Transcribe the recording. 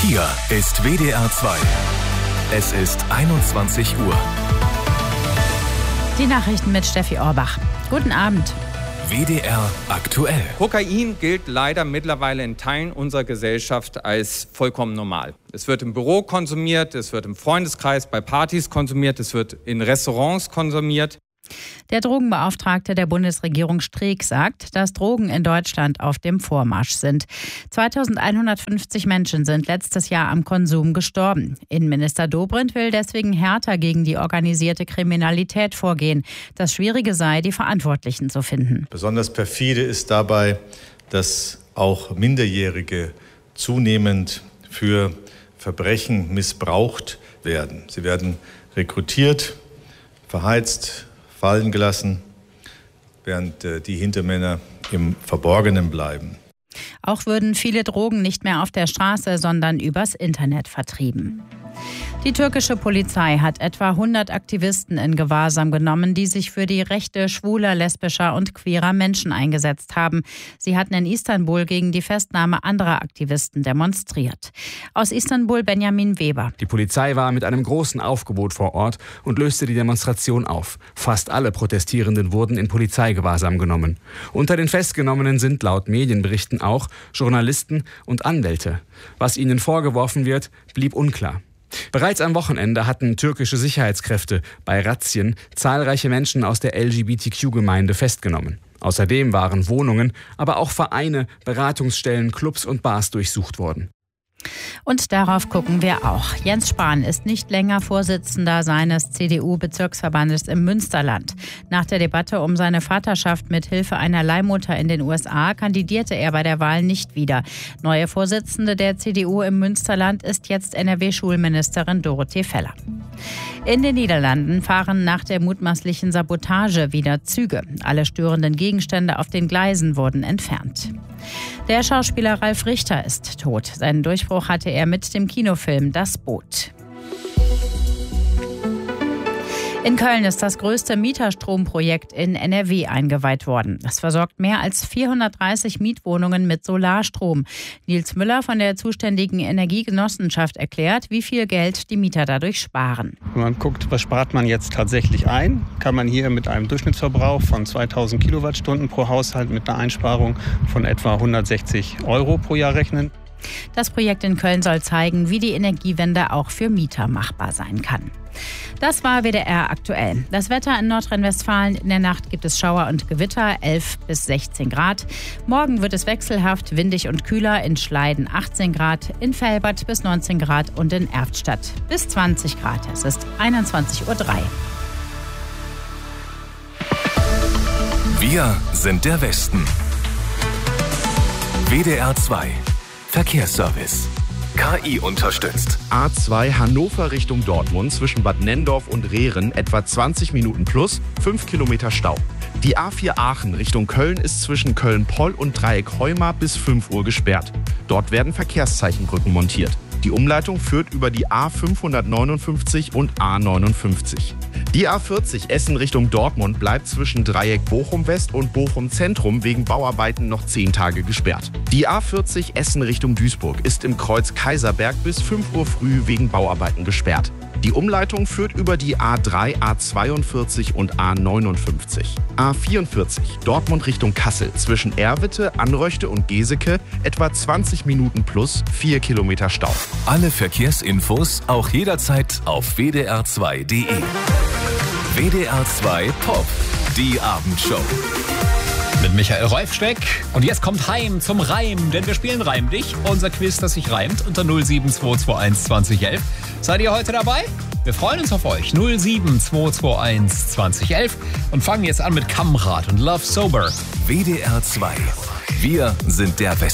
Hier ist WDR 2. Es ist 21 Uhr. Die Nachrichten mit Steffi Orbach. Guten Abend. WDR aktuell. Kokain gilt leider mittlerweile in Teilen unserer Gesellschaft als vollkommen normal. Es wird im Büro konsumiert, es wird im Freundeskreis bei Partys konsumiert, es wird in Restaurants konsumiert. Der Drogenbeauftragte der Bundesregierung Streeck sagt, dass Drogen in Deutschland auf dem Vormarsch sind. 2150 Menschen sind letztes Jahr am Konsum gestorben. Innenminister Dobrindt will deswegen härter gegen die organisierte Kriminalität vorgehen. Das Schwierige sei, die Verantwortlichen zu finden. Besonders perfide ist dabei, dass auch Minderjährige zunehmend für Verbrechen missbraucht werden. Sie werden rekrutiert, verheizt, fallen gelassen, während die Hintermänner im Verborgenen bleiben. Auch würden viele Drogen nicht mehr auf der Straße, sondern übers Internet vertrieben. Die türkische Polizei hat etwa 100 Aktivisten in Gewahrsam genommen, die sich für die Rechte schwuler, lesbischer und queerer Menschen eingesetzt haben. Sie hatten in Istanbul gegen die Festnahme anderer Aktivisten demonstriert. Aus Istanbul Benjamin Weber. Die Polizei war mit einem großen Aufgebot vor Ort und löste die Demonstration auf. Fast alle Protestierenden wurden in Polizeigewahrsam genommen. Unter den Festgenommenen sind laut Medienberichten auch Journalisten und Anwälte. Was ihnen vorgeworfen wird, blieb unklar. Bereits am Wochenende hatten türkische Sicherheitskräfte bei Razzien zahlreiche Menschen aus der LGBTQ-Gemeinde festgenommen. Außerdem waren Wohnungen, aber auch Vereine, Beratungsstellen, Clubs und Bars durchsucht worden. Und darauf gucken wir auch. Jens Spahn ist nicht länger Vorsitzender seines CDU-Bezirksverbandes im Münsterland. Nach der Debatte um seine Vaterschaft mit Hilfe einer Leihmutter in den USA kandidierte er bei der Wahl nicht wieder. Neue Vorsitzende der CDU im Münsterland ist jetzt NRW-Schulministerin Dorothee Feller. In den Niederlanden fahren nach der mutmaßlichen Sabotage wieder Züge. Alle störenden Gegenstände auf den Gleisen wurden entfernt. Der Schauspieler Ralf Richter ist tot. Seinen Durchbruch hatte er mit dem Kinofilm Das Boot. In Köln ist das größte Mieterstromprojekt in NRW eingeweiht worden. Es versorgt mehr als 430 Mietwohnungen mit Solarstrom. Nils Müller von der zuständigen Energiegenossenschaft erklärt, wie viel Geld die Mieter dadurch sparen. Wenn man guckt, was spart man jetzt tatsächlich ein, kann man hier mit einem Durchschnittsverbrauch von 2000 Kilowattstunden pro Haushalt mit einer Einsparung von etwa 160 € pro Jahr rechnen. Das Projekt in Köln soll zeigen, wie die Energiewende auch für Mieter machbar sein kann. Das war WDR aktuell. Das Wetter in Nordrhein-Westfalen: in der Nacht gibt es Schauer und Gewitter, 11 bis 16 Grad. Morgen wird es wechselhaft, windig und kühler, in Schleiden 18 Grad, in Velbert bis 19 Grad und in Erftstadt bis 20 Grad. Es ist 21:03 Uhr. Wir sind der Westen. WDR 2 Verkehrsservice. KI unterstützt. A2 Hannover Richtung Dortmund zwischen Bad Nenndorf und Rehren etwa 20 Minuten plus 5 Kilometer Stau. Die A4 Aachen Richtung Köln ist zwischen Köln-Poll und Dreieck Heuma bis 5 Uhr gesperrt. Dort werden Verkehrszeichenbrücken montiert. Die Umleitung führt über die A559 und A59. Die A40 Essen Richtung Dortmund bleibt zwischen Dreieck Bochum West und Bochum Zentrum wegen Bauarbeiten noch 10 Tage gesperrt. Die A40 Essen Richtung Duisburg ist im Kreuz Kaiserberg bis 5 Uhr früh wegen Bauarbeiten gesperrt. Die Umleitung führt über die A3, A42 und A59. A44 Dortmund Richtung Kassel zwischen Erwitte, Anröchte und Geseke etwa 20 Minuten plus 4 Kilometer Stau. Alle Verkehrsinfos auch jederzeit auf wdr2.de. WDR 2 Pop, die Abendshow. Mit Michael Reufschweck. Und jetzt kommt Heim zum Reim, denn wir spielen Reim dich, unser Quiz, das sich reimt, unter 07221 2011. Seid ihr heute dabei? Wir freuen uns auf euch. 07221 2011 und fangen jetzt an mit Kamrat und Love Sober. WDR 2. Wir sind der Westen.